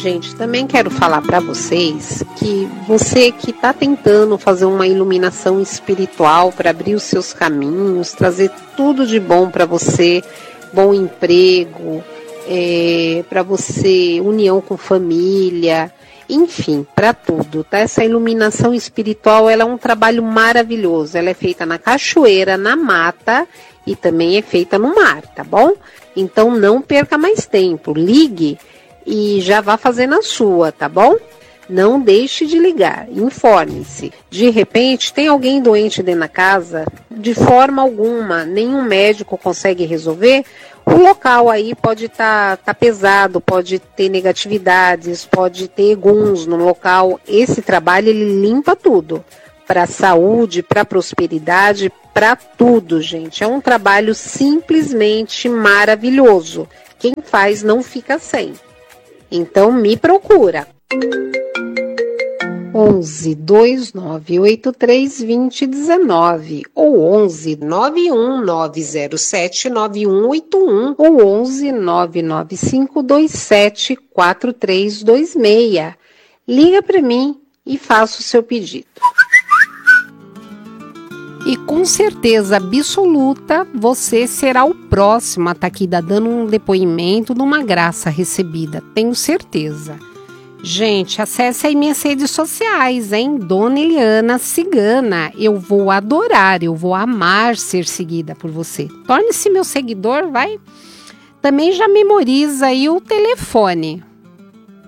Gente, também quero falar para vocês que você que está tentando fazer uma iluminação espiritual para abrir os seus caminhos, trazer tudo de bom para você, bom emprego, para você, união com família, enfim, para tudo, tá? Essa iluminação espiritual, ela é um trabalho maravilhoso, ela é feita na cachoeira, na mata e também é feita no mar, tá bom? Então não perca mais tempo, ligue e já vá fazendo a sua, tá bom? Não deixe de ligar, informe-se. De repente, tem alguém doente dentro da casa? De forma alguma, nenhum médico consegue resolver? O local aí pode tá pesado, pode ter negatividades, pode ter eguns no local. Esse trabalho, ele limpa tudo. Para a saúde, para a prosperidade, para tudo, gente. É um trabalho simplesmente maravilhoso. Quem faz não fica sem. Então me procura. 11 2983 2019 ou 11 91907 9181 ou 11 99527 4326. Liga para mim e faça o seu pedido. E com certeza absoluta, você será o próximo a estar aqui dando um depoimento de uma graça recebida. Tenho certeza. Gente, acesse aí minhas redes sociais, hein? Dona Eliana Cigana. Eu vou adorar, eu vou amar ser seguida por você. Torne-se meu seguidor, vai. Também já memoriza aí o telefone.